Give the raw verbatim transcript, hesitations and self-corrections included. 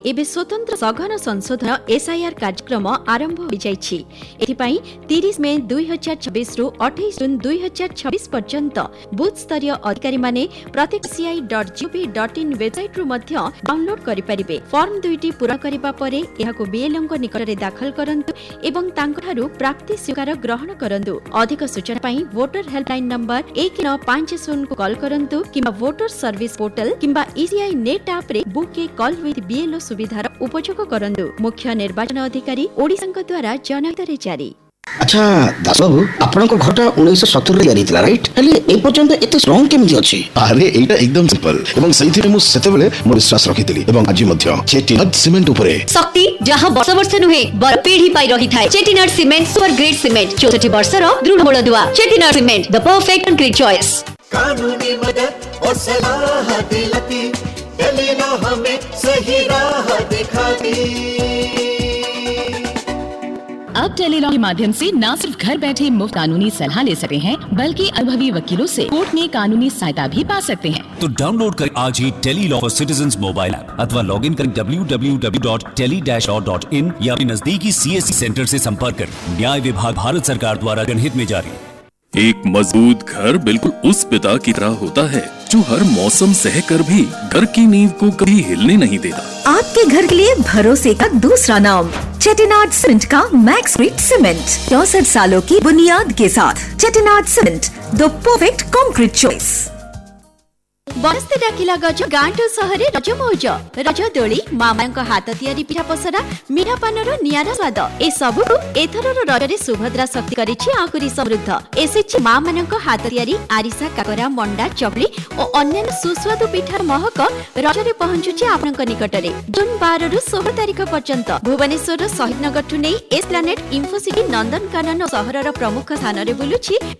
एबे स्वतंत्र सघन संशोधन एसआईआर कार्यक्रम आरंभ हो जाइछि। एथिपाई तीस मई दुई हजार छब्बीस रु अट्ठाईस जून दुई हजार छब्बीस पर्यंत बूथ स्तरीय अधिकारी माने प्रत्येक CI dot gov dot in website रु मध्य डाउनलोड करि परिबे। फॉर्म दुईटी पूरा करिबा परे एहाको बीएलओ को निकटरे दाखल करंतु एवं तांकठारु प्राप्ति स्वीकार ग्रहण करंतु। अधिक सूचना पई वोटर हेल्पलाइन नंबर एक नौ पाँच शून्य को कॉल करंतु किंबा वोटर सर्विस पोर्टल किंबा ईसीआई नेट ऐप रे book A call with BLO सुविधार उपयोग करंतु। मुख्य निर्वाचन अधिकारी ओडिसा द्वारा जनहित रे जारी। अच्छा दास बाबू आपन को घरटा उन्नीस सौ सत्तर रे जारी थिला राइट हेले ए पर्यंत एते स्ट्रांग केमि अछि? अरे एटा एकदम सिंपल एवं सही थे मु सेते बेले मो विश्वास रखितली एवं आज मध्य चेटीनाड सीमेंट ऊपर शक्ति जहां वर्ष वर्ष नुहे बर पीढ़ी पाई रही थाए। Chettinad cement super grade cement चौसठ वर्ष रो दृढ़ मूलदुआ। Chettinad cement the perfect and great choice. कानूनी मदद और सलाह दिलती टेलीलॉ हमें सही राह दिखाती। अब टेलीलॉ के माध्यम से न सिर्फ घर बैठे मुफ्त कानूनी सलाह ले सकते हैं बल्कि अनुभवी वकीलों से कोर्ट में कानूनी सहायता भी पा सकते हैं। तो डाउनलोड करें आज ही Tele-Law for citizens mobile app अथवा लॉग इन करें W W W dot tele dash law dot in या अपने नजदीकी सीएससी सेंटर से संपर्क करें। न्याय विभाग भारत सरकार द्वारा जनहित में जारी। एक मजबूत घर बिल्कुल उस पिता की तरह होता है जो हर मौसम सहकर भी घर की नींव को कभी हिलने नहीं देता। आपके घर के लिए भरोसे का दूसरा नाम चेटीनाड सीमेंट का मैक्स ग्रेड सीमेंट चौसठ सालों की बुनियाद के साथ। Chettinad cement the perfect concrete choice. बरस्ते डाकिला गज गांठो सहरे रज मौज रज दोली मामांक हाथ तियारी पिठा पसरा मीठा पानर नियारा स्वाद ए सबु एथरर रजरे सुभद्रा शक्ति करिछि आकुरी समृद्ध। एसेछि मामानक हाथ तियारी आरिसा काकरा मंडा चकली और अन्य सुस्वादु पिठार महक रजरे पहुंचुछि आपनक निकटरे। जून बारह रु सोलह तारिख पर्यंत भुवनेश्वर शहीद नगर ठु नै एस प्लानेट इन्फोसिटी नंदनकानन सहरर प्रमुख स्थान रे बुलुछि